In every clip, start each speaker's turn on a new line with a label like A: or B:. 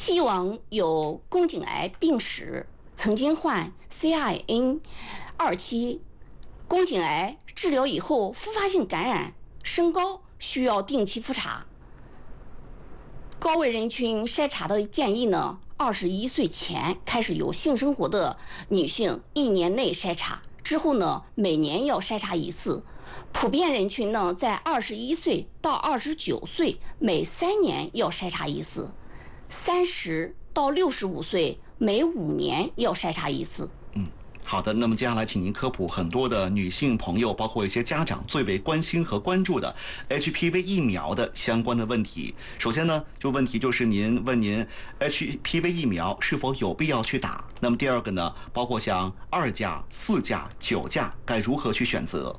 A: 既往有宫颈癌病史，曾经患 CIN27宫颈癌治疗以后复发性感染升高，需要定期复查。高危人群筛查的建议呢，21岁前开始有性生活的女性1年内筛查，之后呢每年要筛查1次。普遍人群呢在21岁到29岁每3年要筛查1次，30到65岁每5年要筛查1次。
B: 好的，那么接下来请您科普很多的女性朋友，包括一些家长最为关心和关注的 HPV 疫苗的相关的问题。首先呢，问题就是问您 HPV 疫苗是否有必要去打？那么第二个呢，包括像2价、4价、9价该如何去选择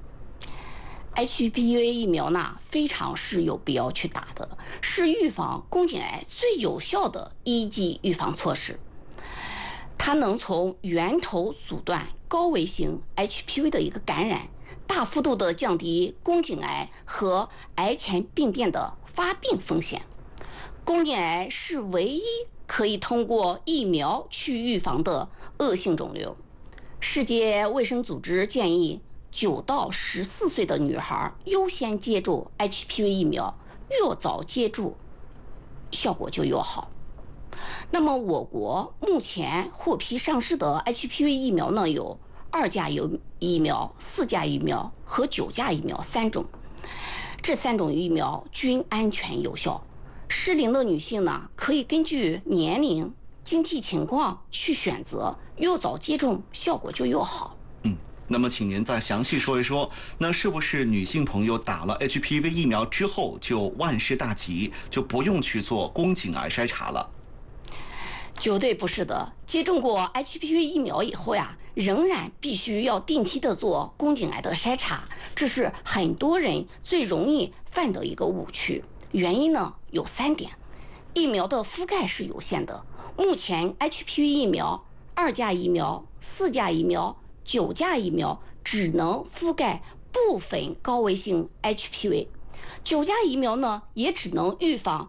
A: ？HPV 疫苗呢，非常是有必要去打的，是预防宫颈癌最有效的一级预防措施。它能从源头阻断高危型 HPV 的一个感染，大幅度的降低宫颈癌和癌前病变的发病风险。宫颈癌是唯一可以通过疫苗去预防的恶性肿瘤。世界卫生组织建议9到14岁的女孩优先接种 HPV 疫苗，越早接种效果就越好。那么我国目前获批上市的 HPV 疫苗呢，有2价疫苗、4价疫苗和9价疫苗3种。这3种疫苗均安全有效。适龄的女性呢，可以根据年龄、经济情况去选择，越早接种效果就越好。
B: 那么请您再详细说一说，那是不是女性朋友打了 HPV 疫苗之后就万事大吉，就不用去做宫颈癌筛查了？
A: 绝对不是的，接种过 HPV 疫苗以后呀，仍然必须要定期的做宫颈癌的筛查，这是很多人最容易犯的一个误区。原因呢有3点：疫苗的覆盖是有限的，目前 HPV 疫苗、2价疫苗、4价疫苗、9价疫苗只能覆盖部分高危性 HPV。9价疫苗呢，也只能预防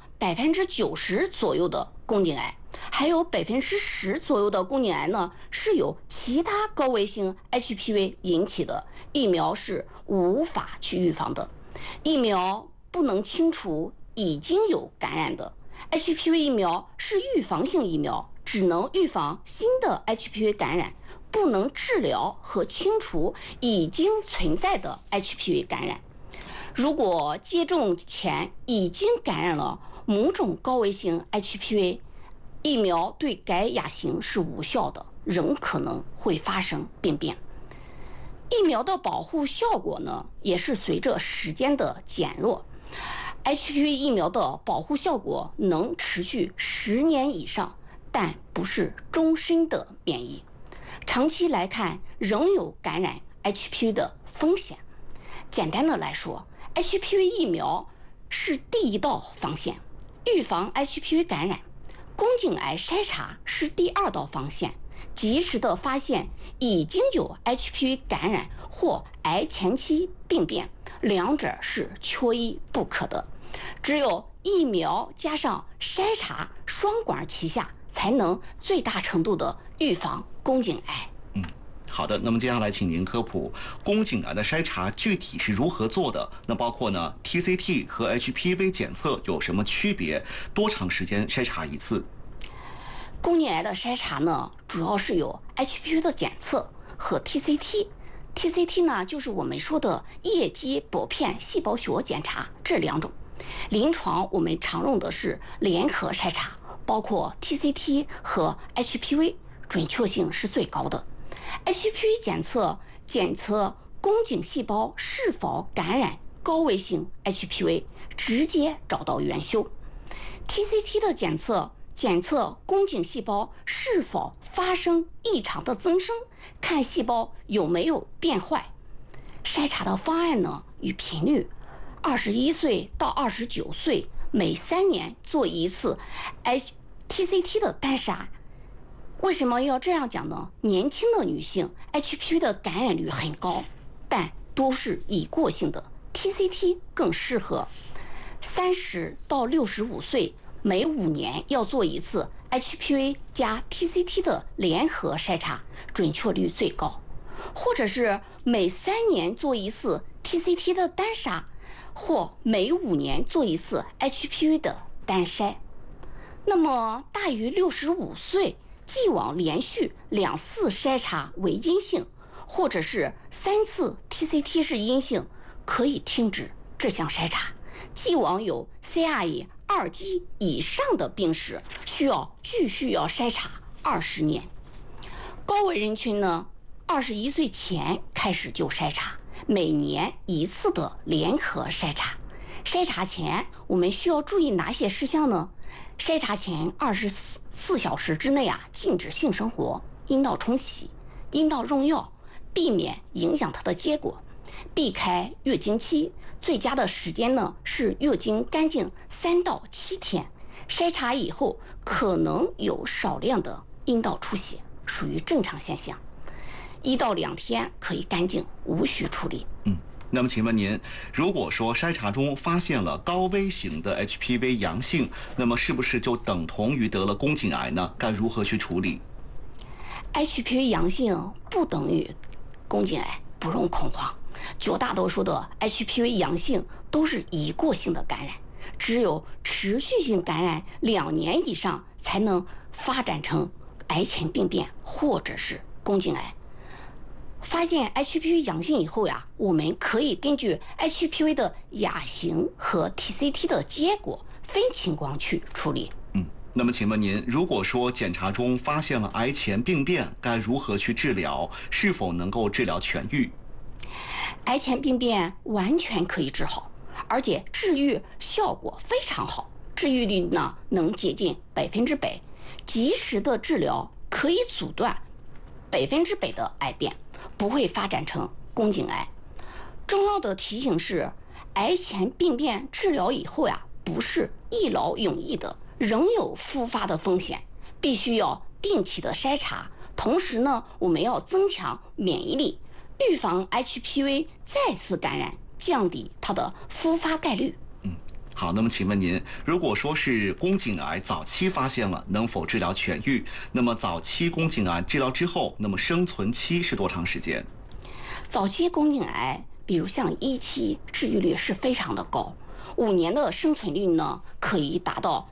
A: 90%左右的宫颈癌，还有10%左右的宫颈癌呢，是由其他高危性 HPV 引起的，疫苗是无法去预防的。疫苗不能清除已经有感染的。HPV 疫苗是预防性疫苗，只能预防新的 HPV 感染，不能治疗和清除已经存在的 HPV 感染。如果接种前已经感染了某种高危性 HPV， 疫苗对该亚型是无效的，仍可能会发生病变。疫苗的保护效果呢，也是随着时间的减弱。HPV 疫苗的保护效果能持续10年以上，但不是终身的免疫。长期来看，仍有感染 HPV 的风险。简单的来说， HPV 疫苗是第一道防线，预防 HPV 感染；宫颈癌筛查是第2道防线，及时的发现已经有 HPV 感染或癌前期病变，两者是缺一不可的。只有疫苗加上筛查双管齐下，才能最大程度的预防宫颈癌。
B: 好的，那么接下来请您科普宫颈癌的筛查具体是如何做的？那包括呢 TCT 和 HPV 检测有什么区别？多长时间筛查1次？
A: 宫颈癌的筛查呢，主要是有 HPV 的检测和 TCT。TCT 呢，就是我们说的液基薄片细胞学检查，这2种。临床我们常用的是联合筛查，包括 TCT 和 HPV， 准确性是最高的。HPV 检测宫颈细胞是否感染高危性 HPV， 直接找到元凶。TCT 的检测宫颈细胞是否发生异常的增生，看细胞有没有变坏。筛查的方案呢与频率，21岁到29岁每3年做1次 TCT 的单杀。为什么要这样讲呢？年轻的女性 HPV 的感染率很高，但都是已过性的， TCT 更适合。30到65岁每5年要做一次 HPV 加 TCT 的联合筛查，准确率最高；或者是每3年做一次 TCT 的单筛，或每5年做一次 HPV 的单筛。那么大于65岁，既往连续2次筛查为阴性，或者是3次 TCT 是阴性，可以停止这项筛查。既往有 CRE 2级以上的病史，继续要筛查20年。高危人群呢，21岁前开始就筛查，每年1次的联合筛查。筛查前我们需要注意哪些事项呢？筛查前24小时之内禁止性生活、阴道冲洗、阴道用药，避免影响它的结果。避开月经期，最佳的时间呢是月经干净3到7天。筛查以后可能有少量的阴道出血，属于正常现象。1到2天可以干净，无需处理。
B: 那么请问您，如果说筛查中发现了高危型的 HPV 阳性，那么是不是就等同于得了宫颈癌呢？该如何去处理？
A: HPV 阳性不等于宫颈癌，不用恐慌。绝大多数的 HPV 阳性都是一过性的感染，只有持续性感染2年以上才能发展成癌前病变或者是宫颈癌。发现 HPV 阳性以后我们可以根据 HPV 的亚型和 TCT 的结果分情况去处理。
B: 那么请问您，如果说检查中发现了癌前病变，该如何去治疗？是否能够治疗痊愈？
A: 癌前病变完全可以治好，而且治愈效果非常好，治愈率呢能接近100%。及时的治疗可以阻断100%的癌变，不会发展成宫颈癌。重要的提醒是，癌前病变治疗以后不是一劳永逸的，仍有复发的风险，必须要定期的筛查。同时呢，我们要增强免疫力，预防 HPV 再次感染，降低它的复发概率。
B: 好，那么请问您，如果说是宫颈癌早期发现了，能否治疗痊愈？那么早期宫颈癌治疗之后，那么生存期是多长时间？
A: 早期宫颈癌，比如像1期，治愈率是非常的高，5年的生存率呢可以达到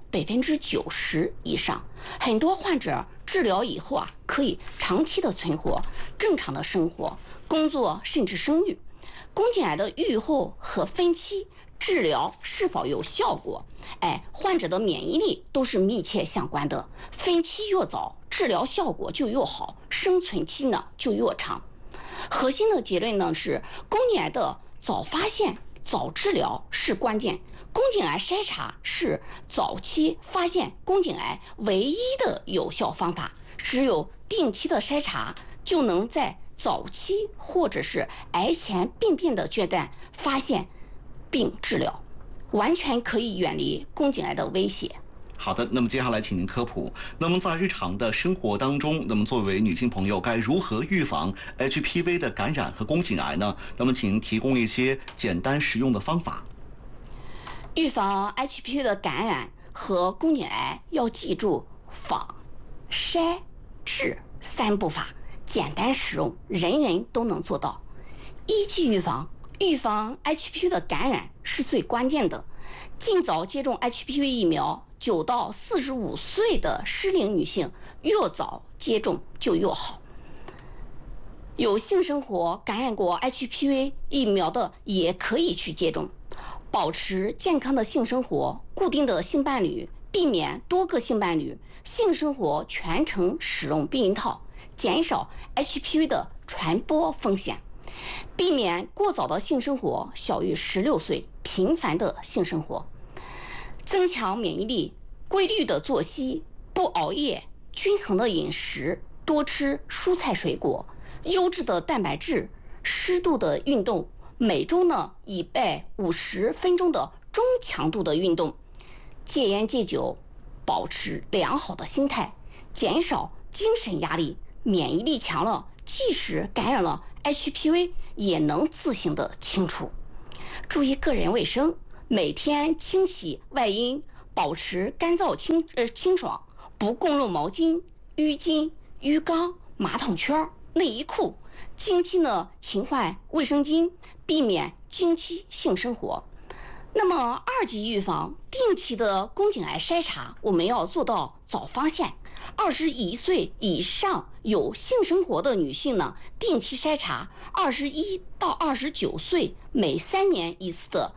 A: 90%以上。很多患者治疗以后可以长期的存活，正常的生活、工作甚至生育。宫颈癌的预后和分期治疗是否有效果，患者的免疫力都是密切相关的。分期越早，治疗效果就越好，生存期呢就越长。核心的结论呢是，宫颈癌的早发现、早治疗是关键。宫颈癌筛查是早期发现宫颈癌唯一的有效方法，只有定期的筛查，就能在早期或者是癌前病变的阶段发现并治疗，完全可以远离宫颈癌的威胁。
B: 好的，那么接下来请您科普，那么在日常的生活当中，那么作为女性朋友该如何预防 HPV 的感染和宫颈癌呢？那么请您提供一些简单实用的方法。
A: 预防 HPV 的感染和宫颈癌要记住防、筛、治3步法，简单实用，人人都能做到。一级预防 HPV 的感染是最关键的，尽早接种 HPV 疫苗。9到45岁的适龄女性，越早接种就越好。有性生活感染过 HPV 疫苗的也可以去接种。保持健康的性生活，固定的性伴侣，避免多个性伴侣，性生活全程使用避孕套，减少 HPV 的传播风险。避免过早的性生活，小于16岁，频繁的性生活。增强免疫力，规律的作息，不熬夜，均衡的饮食，多吃蔬菜水果，优质的蛋白质，适度的运动，每周呢150分钟的中强度的运动，戒烟戒酒，保持良好的心态，减少精神压力，免疫力强了，即使感染了 HPV 也能自行的清除。注意个人卫生，每天清洗外阴， 保持干燥清爽，不共用毛巾、浴巾、浴缸、马桶圈、内衣裤。经期呢，勤换卫生巾，避免经期性生活。那么2级预防，定期的宫颈癌筛查，我们要做到早发现。21岁以上有性生活的女性呢，定期筛查；21到29岁每3年一次的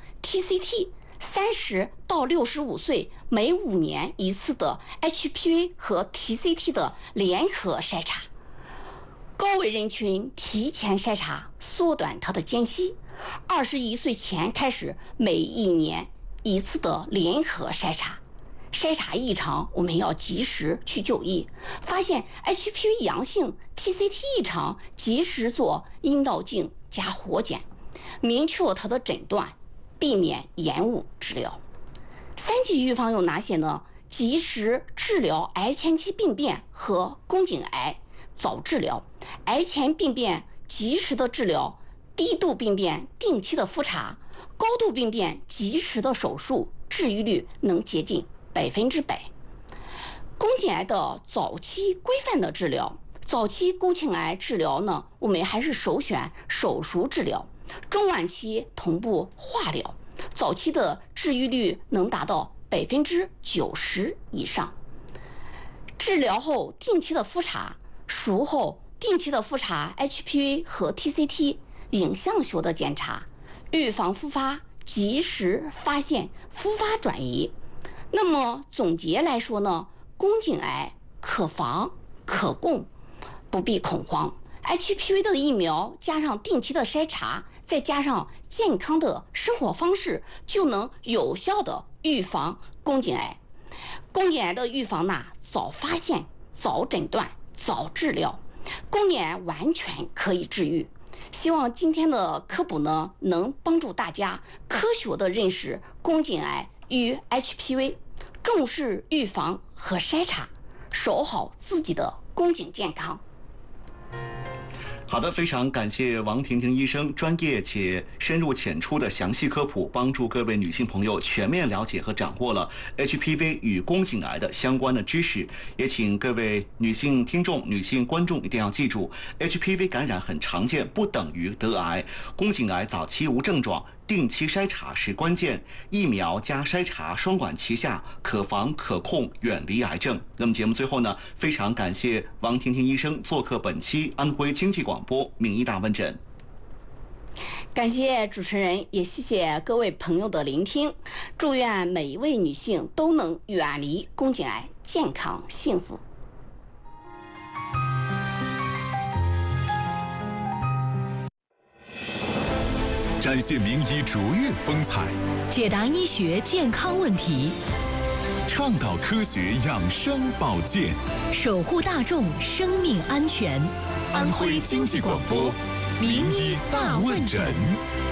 A: TCT；30到65岁每5年一次的 HPV 和 TCT 的联合筛查。高危人群提前筛查，缩短它的间隙。21岁前开始每1年一次的联合筛查。筛查异常，我们要及时去就医，发现 HPV 阳性、TCT 异常，及时做阴道镜加活检，明确它的诊断，避免延误治疗。3级预防有哪些呢？及时治疗癌前期病变和宫颈癌，早治疗；癌前病变及时的治疗，低度病变定期的复查，高度病变及时的手术，治愈率能接近100%。宫颈癌的早期规范的治疗，早期宫颈癌治疗呢，我们还是首选手术治疗，中晚期同步化疗，早期的治愈率能达到90%以上。治疗后定期的复查，术后定期的复查 HPV 和 TCT 影像学的检查，预防复发，及时发现复发转移。那么总结来说呢，宫颈癌可防可控，不必恐慌。HPV 的疫苗加上定期的筛查，再加上健康的生活方式，就能有效的预防宫颈癌。宫颈癌的预防呢，早发现、早诊断、早治疗，宫颈癌完全可以治愈。希望今天的科普呢，能帮助大家科学的认识宫颈癌与 HPV， 重视预防和筛查，守好自己的宫颈健康。
B: 好的，非常感谢王婷婷医生专业且深入浅出的详细科普，帮助各位女性朋友全面了解和掌握了 HPV 与宫颈癌的相关的知识。也请各位女性听众、女性观众一定要记住 ，HPV 感染很常见，不等于得癌。宫颈癌早期无症状，定期筛查是关键，疫苗加筛查双管齐下，可防可控，远离癌症。那么节目最后呢，非常感谢王婷婷医生做客本期安徽经济广播名医大问诊。
A: 感谢主持人，也谢谢各位朋友的聆听。祝愿每一位女性都能远离宫颈癌，健康幸福。
C: 展现名医卓越风采，
D: 解答医学健康问题，
C: 倡导科学养生保健，
D: 守护大众生命安全。
C: 安徽经济广播名医大问诊。